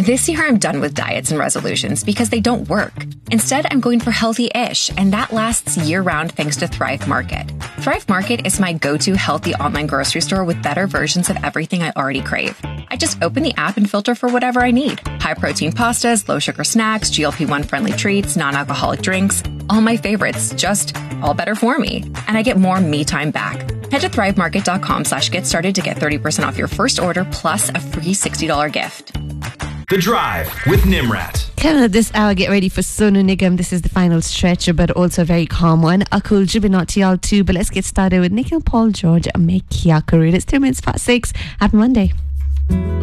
This year, I'm done with diets and resolutions because they don't work. Instead, I'm going for healthy-ish, and that lasts year-round thanks to Thrive Market. Thrive Market is my go-to healthy online grocery store with better versions of everything I already crave. I just open the app and filter for whatever I need. High-protein pastas, low-sugar snacks, GLP-1 friendly treats, non-alcoholic drinks. All my favorites, just all better for me. And I get more me time back. Head to thrivemarket.com/get started to get 30% off your first order plus a free $60 gift. The Drive with Nimrat. Coming up this hour, get ready for Sonu Nigam. This is the final stretcher, but also a very calm one. Akul Jibinot to y'all too, but let's get started with Nick and Paul George and Make Kiakaru. It's 2 minutes past 6. Happy Monday.